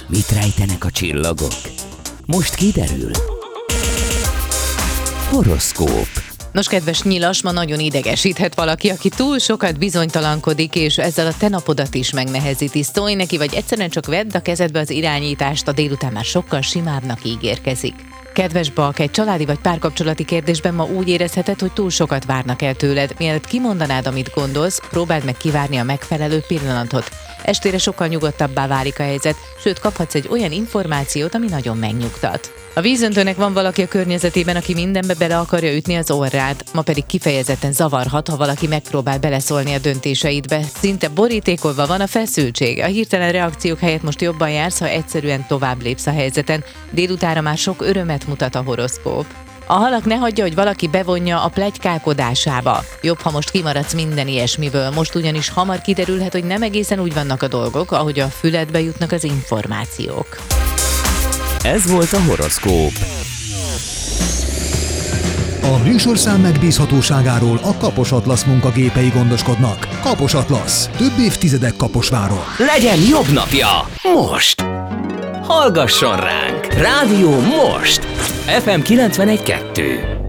Mit rejtenek a csillagok? Most kiderül. Horoszkóp. Nos, kedves nyilas, ma nagyon idegesíthet valaki, aki túl sokat bizonytalankodik, és ezzel a te napodat is megnehezíti. Szólj neki, vagy egyszerűen csak vedd a kezedbe az irányítást, a délután már sokkal simábbnak ígérkezik. Kedves Bak, egy családi vagy párkapcsolati kérdésben ma úgy érezheted, hogy túl sokat várnak el tőled. Mielőtt kimondanád, amit gondolsz, próbáld meg kivárni a megfelelő pillanatot. Estére sokkal nyugodtabbá válik a helyzet, sőt kaphatsz egy olyan információt, ami nagyon megnyugtat. A vízöntőnek van valaki a környezetében, aki mindenbe bele akarja ütni az orrát, ma pedig kifejezetten zavarhat, ha valaki megpróbál beleszólni a döntéseidbe. Szinte borítékolva van a feszültség. A hirtelen reakciók helyett most jobban jársz, ha egyszerűen tovább lépsz a helyzeten. Délutánra már sok örömet mutat a horoszkóp. A halak ne hagyja, hogy valaki bevonja a pletykálkodásába. Jobb, ha most kimaradsz minden ilyesmiből, most ugyanis hamar kiderülhet, hogy nem egészen úgy vannak a dolgok, ahogy a füledbe jutnak az információk. Ez volt a horoszkóp. A műsorszám megbízhatóságáról a Kapos Atlasz munkagépei gondoskodnak. Kapos Atlasz. Több évtizedek Kaposváron. Legyen jobb napja! Most! Hallgasson ránk! Rádió most! FM 91.2